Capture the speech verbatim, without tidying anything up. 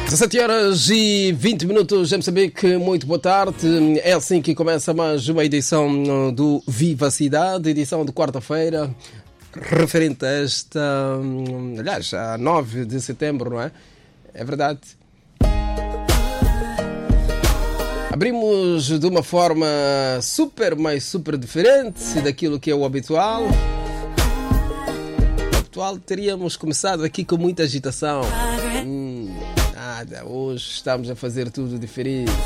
dezassete horas e vinte minutos em Moçambique, muito boa tarde. É assim que começa mais uma edição do Vivacidade, edição de quarta-feira, referente a esta, aliás, a nove de setembro, não é? É verdade. Abrimos de uma forma super, mas super diferente daquilo que é o habitual. O habitual teríamos começado aqui com muita agitação. Hum, nada, hoje estamos a fazer tudo diferente.